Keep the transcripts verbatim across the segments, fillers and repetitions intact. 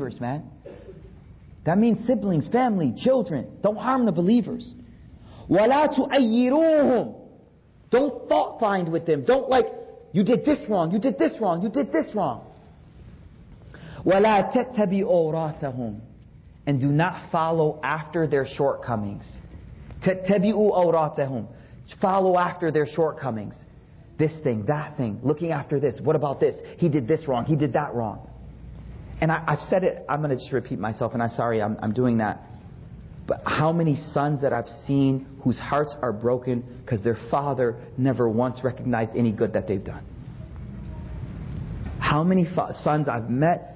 believers, man. That means siblings, family, children. Don't harm the believers. وَلَا تُؤَيِّرُوهُمْ. Don't fault find with them. Don't like, you did this wrong, you did this wrong, you did this wrong. وَلَا تَتَّبِعُوا أَوْرَاتَهُمْ. And do not follow after their shortcomings. تَتَّبِعُوا أَوْرَاتَهُمْ. Follow after their shortcomings. This thing, that thing, looking after this. What about this? He did this wrong, he did that wrong. And I, I've said it, I'm going to just repeat myself, and I'm sorry I'm, I'm doing that. But how many sons that I've seen whose hearts are broken because their father never once recognized any good that they've done? How many fa- sons I've met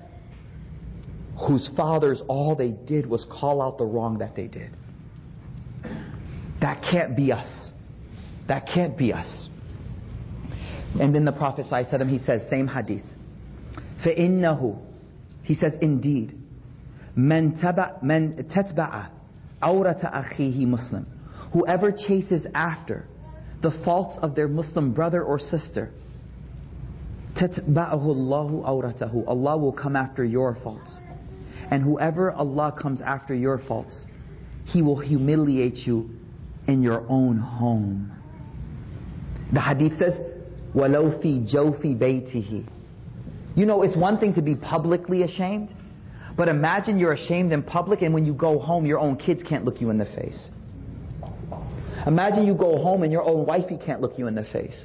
whose fathers, all they did was call out the wrong that they did. That can't be us. That can't be us. And then the Prophet ﷺ, he says, same hadith, فَإِنَّهُ, he says, indeed, مَنْ تَبَعَ مَنْ تَتْبَعَ عَوْرَةَ أَخِيهِ Muslim, whoever chases after the faults of their Muslim brother or sister, تَتْبَعَهُ اللَّهُ عَوْرَتَهُ, Allah will come after your faults. And whoever Allah comes after your faults, He will humiliate you in your own home. The hadith says, وَلَوْ فِي جَوْفِ بَيْتِهِ. You know, it's one thing to be publicly ashamed, but imagine you're ashamed in public and when you go home, your own kids can't look you in the face. Imagine you go home and your own wifey can't look you in the face.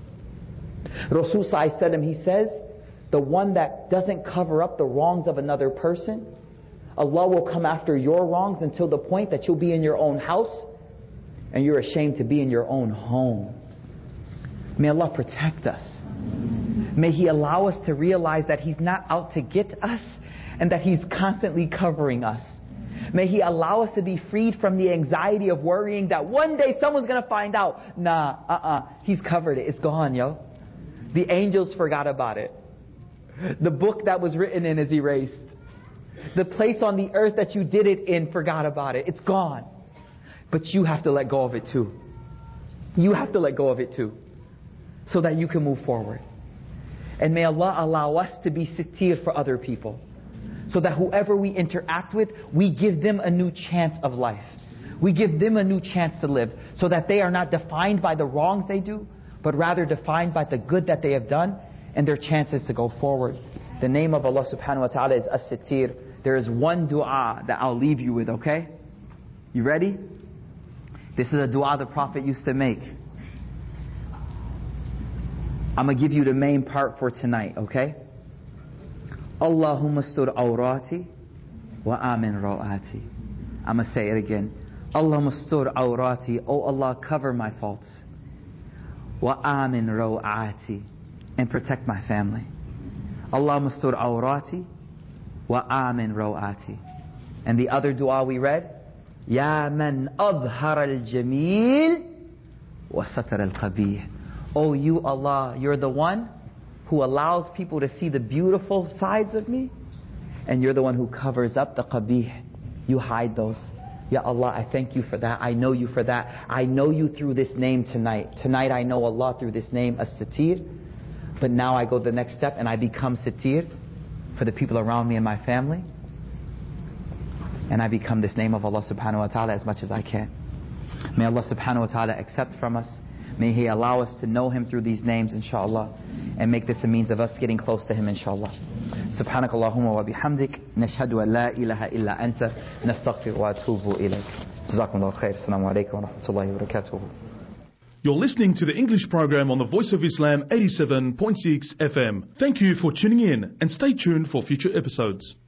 Rasul Sallallahu Alaihi Wasallam, he says, the one that doesn't cover up the wrongs of another person, Allah will come after your wrongs until the point that you'll be in your own house and you're ashamed to be in your own home. May Allah protect us. May He allow us to realize that He's not out to get us and that He's constantly covering us. May He allow us to be freed from the anxiety of worrying that one day someone's going to find out. Nah, uh-uh, He's covered it. It's gone, yo. The angels forgot about it. The book that was written in is erased. The place on the earth that you did it in forgot about it. It's gone. But you have to let go of it too. You have to let go of it too, so that you can move forward. And may Allah allow us to be sitir for other people, so that whoever we interact with, we give them a new chance of life. We give them a new chance to live, so that they are not defined by the wrongs they do, but rather defined by the good that they have done and their chances to go forward. The name of Allah subhanahu wa ta'ala is As-Sitir. There is one dua that I'll leave you with, okay? You ready? This is a dua the Prophet used to make. I'm going to give you the main part for tonight, okay? Allahumma stur awrati wa amin rawati. I'm going to say it again. Allahumma stur awrati. Oh Allah, cover my faults. Wa amin rawati. And protect my family. Allahumma stur awrati wa amin rawati. And the other dua we read, Ya man adhar al-jameel wa satar al-qabih. Oh you Allah, you're the one who allows people to see the beautiful sides of me, and you're the one who covers up the qabih. You hide those. Ya Allah, I thank you for that. I know you for that. I know you through this name tonight. Tonight I know Allah through this name, As-Sitir. But now I go the next step and I become Sitir for the people around me and my family. And I become this name of Allah subhanahu wa ta'ala as much as I can. May Allah subhanahu wa ta'ala accept from us. May He allow us to know Him through these names, inshaAllah, and make this a means of us getting close to Him, inshaAllah. Subhanak Allahumma wa bihamdik, nashhadu an la ilaha illa anta, nastaghfir wa atubu ilayk. Jazakumullahu khair. Assalamu alaikum wa rahmatullahi wa barakatuh. You're listening to the English program on the Voice of Islam eighty-seven point six F M. Thank you for tuning in and stay tuned for future episodes.